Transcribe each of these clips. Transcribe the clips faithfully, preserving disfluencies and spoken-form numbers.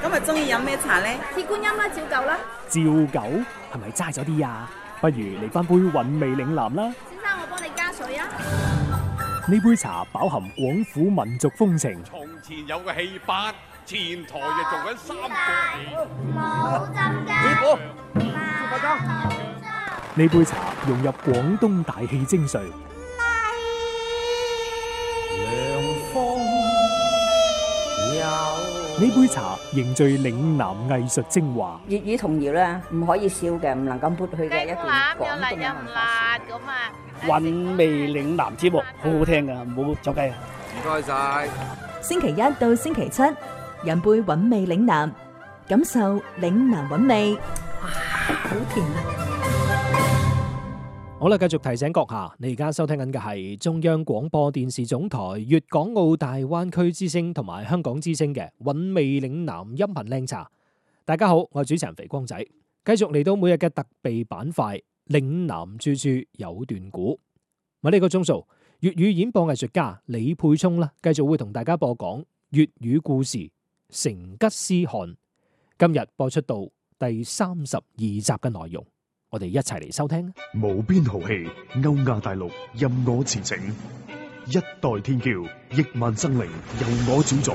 今日中意飲咩茶呢？ 鐵觀音啦，照舊啦。 照舊係咪齋咗啲啊？不如嚟翻杯韻味嶺南啦。 先生，我幫你加水啊。 呢杯茶飽含廣府民族風情。 從前有個戲班，前台就做緊三個冇浸㗎。 師傅， 呢杯茶融入廣東大氣精髓。呢杯茶凝聚嶺南藝術精華。 粵語童謠咧，唔可以少嘅，唔能夠抹去嘅一段廣東嘅文化。 咁啊， 韻味嶺南節目好好聽噶，唔好走雞啊！ 唔該晒。 星期一到星期七，飲杯韻味嶺南，感受嶺南韻味。哇，好甜啊！ 好啦，繼續提醒閣下，你而家收聽緊嘅係中央廣播電視總台粵港澳大灣區之聲同埋香港之聲嘅韻味嶺南音頻靚茶。大家好，我係主持人肥光仔，繼續嚟到每日嘅特備板塊嶺南處處有段古。喺呢個鐘數，粵語演播藝術家李沛聰啦，繼續會同大家播講粵語故事《成吉思汗》。今日播出到第三十二集嘅內容。我哋一齊嚟收聽。 無邊豪氣，歐亞大陸任我馳騁；一代天驕，億萬生靈由我主宰。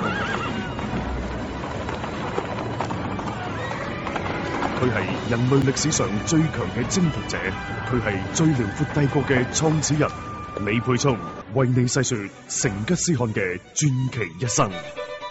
佢係人類歷史上最強嘅征服者，佢係最遼闊帝國嘅創始人。李沛聰為你細說成吉思汗嘅傳奇一生。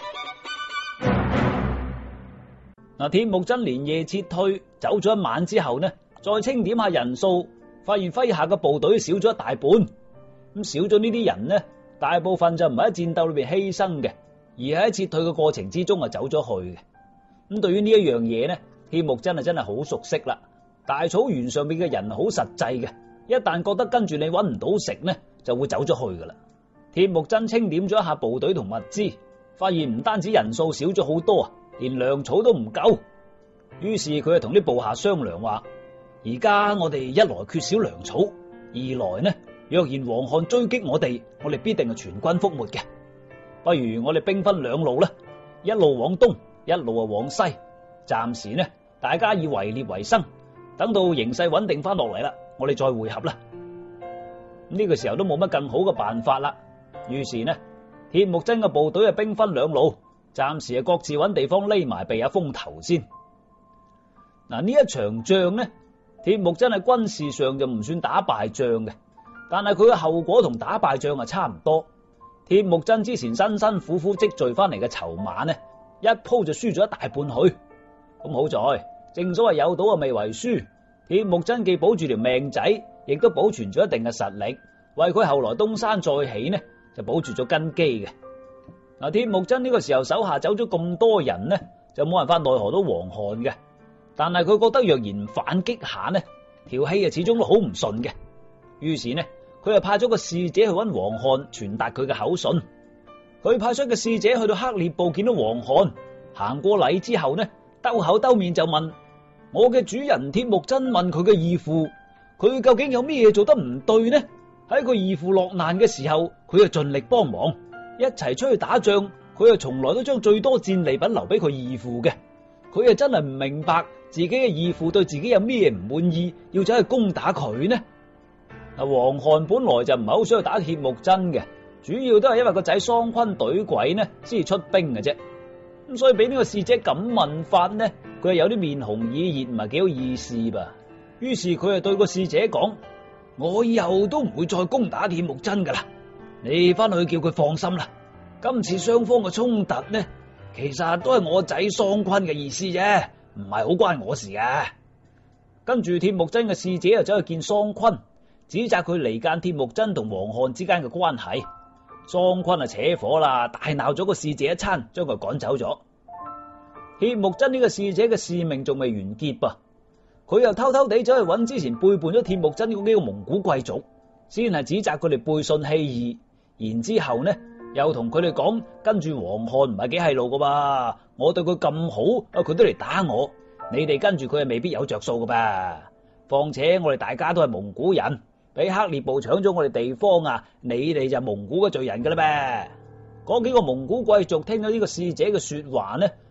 嗱，鐵木真連夜撤退，走咗一晚之後呢，再清點下人數，發現麾下嘅部隊少咗一大半。咁少咗呢啲人呢，大部分就唔係喺戰鬥裏邊犧牲嘅，而係喺撤退嘅過程之中啊走咗去嘅。咁對於呢一樣嘢呢，鐵木真係真係好熟悉啦。大草原上邊嘅人好實際嘅，一旦覺得跟住你搵唔到食呢，就會走咗去噶啦。鐵木真清點咗一下部隊同物資，發現唔單止人數少咗好多啊，連糧草都唔夠，於是佢就同啲部下商量話：而家我哋一來缺少糧草，二來呢，若然黃漢追擊我哋，我哋必定係全軍覆沒嘅。不如我哋兵分兩路啦，一路往東，一路啊往西。暫時呢，大家以圍獵為生，等到形勢穩定翻落嚟啦，我哋再會合啦。呢個時候都冇乜更好嘅辦法啦，於是呢，鐵木真嘅部隊啊兵分兩路。暫時啊，各自揾地方匿埋避下風頭先。嗱，呢一場仗呢，鐵木真喺軍事上就唔算打敗仗嘅，但係佢嘅後果同打敗仗啊差唔多。鐵木真之前辛辛苦苦積聚翻嚟嘅籌碼呢，一鋪就輸咗一大半去。咁好在，正所謂有賭啊未為輸，鐵木真既保住條命仔，亦都保存咗一定嘅實力，為佢後來東山再起呢，就保住咗根基嘅。嗱，鐵木真呢個時候手下走咗咁多人呢，就冇辦法奈何到黃漢嘅。但係佢覺得若然反擊下呢，條氣啊始終都好唔順嘅。於是呢，佢就派咗個使者去揾黃漢，傳達佢嘅口信。佢派出嘅使者去到克烈部見到黃漢，行過禮之後呢，兜口兜面就問：我嘅主人鐵木真問佢嘅義父，佢究竟有咩嘢做得唔對呢？喺佢義父落難嘅時候，佢就盡力幫忙。一齊出去打仗，佢又從來都將最多戰利品留俾佢義父嘅。佢又真係唔明白自己嘅義父對自己有咩唔滿意，要走去攻打佢呢？嗱，黃漢本來就唔係好想去打鐵木真嘅，主要都係因為個仔桑昆懟鬼呢，先至出兵嘅啫。咁所以俾呢個使者咁問法呢，佢係有啲面紅耳熱，唔係幾好意思吧？於是佢就對個使者講：我以後都唔會再攻打鐵木真噶啦。你翻去叫佢放心啦，今次雙方嘅衝突呢，其實都係我仔桑昆嘅意思啫，唔係好關我事嘅。跟住鐵木真嘅使者又走去見桑昆，指責佢離間鐵木真同黃漢之間嘅關係。桑昆啊扯火啦，大鬧咗個使者一餐，將佢趕走咗。鐵木真呢個使者嘅使命仲未完結噃，佢又偷偷地走去揾之前背叛咗鐵木真嗰幾個蒙古貴族，先係指責佢哋背信棄義。然之後呢，又同佢哋講，跟住黃漢唔係幾係路噶噃，我對佢咁好，啊佢都嚟打我，你哋跟住佢係未必有着數噶噃。況且我哋大家都係蒙古人，俾克烈部搶咗我哋地方啊，你哋就蒙古嘅罪人噶啦噃。嗰幾個蒙古貴族聽到呢個使者嘅說話呢，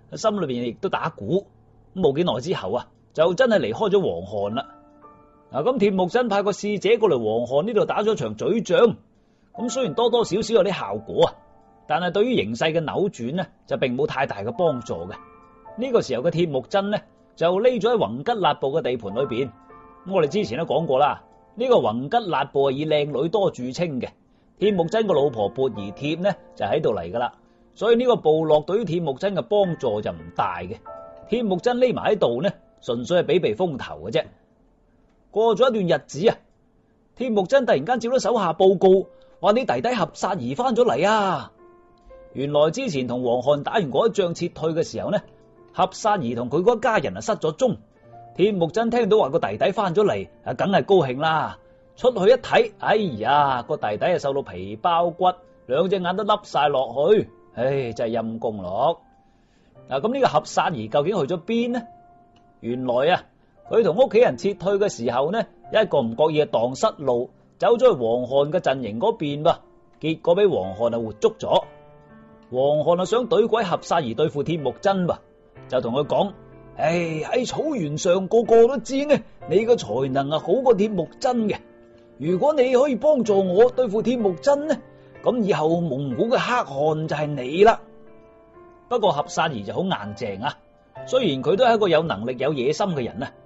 心裏邊亦都打鼓。冇幾耐之後啊，就真係離開咗黃韓啦。嗱，咁鐵木真派個使者過嚟黃韓呢度打咗場嘴仗，咁雖然多多少少有啲效果啊，但係對於形勢嘅扭轉呢，就並冇太大嘅幫助嘅。呢個時候嘅鐵木真呢，就匿咗喺宏吉勒部嘅地盤裏邊。咁我哋之前都講過啦，呢個宏吉勒部係以靚女多著稱嘅，鐵木真個老婆缽兒帖呢就喺度嚟噶啦，所以呢個部落對於鐵木真嘅幫助就唔大嘅。鐵木真匿埋喺度呢，純粹係避避風頭嘅啫。過咗一段日子啊，鐵木真突然間接到手下報告，話你弟弟合薩兒翻咗嚟啊！原來之前同黃韓打完嗰一仗撤退嘅時候呢，合薩兒同佢嗰家人啊失咗蹤。鐵木真聽到話個弟弟翻咗嚟，啊梗係高興啦。出去一睇，哎呀，個弟弟啊瘦到皮包骨，兩隻眼都凹晒落去，唉，真係陰公咯。嗱，咁呢個合薩兒究竟去咗邊呢？原來啊，佢同屋企人撤退嘅時候呢，一個唔覺意啊蕩失路，走咗去黃韓嘅陣營嗰邊噃，結果俾黃韓啊活捉咗。黃韓啊想懟鬼合薩兒對付鐵木真噃，就同佢講：唉，喺草原上個個都知呢，你嘅才能啊好過鐵木真嘅。如果你可以幫助我對付鐵木真呢，咁以後蒙古嘅黑汗就係你啦。不過合薩兒就好硬淨啊，雖然佢都係一個有能力有野心嘅人啊，